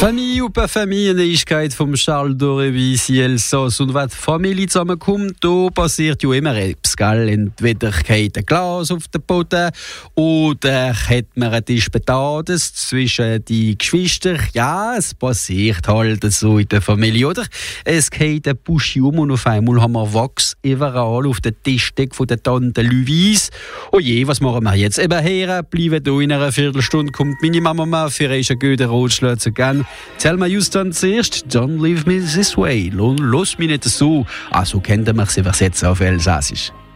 Familie und Familienähnlichkeit vom Charles Dorevi, Elsass. Und wenn die Familie zusammenkommt, da passiert ja immer etwas, gell? Entweder geht ein Glas auf den Boden oder hat man eine Disputades zwischen den Geschwistern. Ja, es passiert halt so in der Familie, oder? Es geht ein Buschi und auf einmal haben wir Wachs überall auf den Tischdeck von der Tante Luise. Oh je, was machen wir jetzt? Eben her, bleiben hier in einer Viertelstunde, kommt meine Mama mal für einen guten Ratschlag zu geben. Tell me just dann zuerst, don't leave me this way. Los mich nicht so. Also kennt man es übersetzt auf Elsassisch.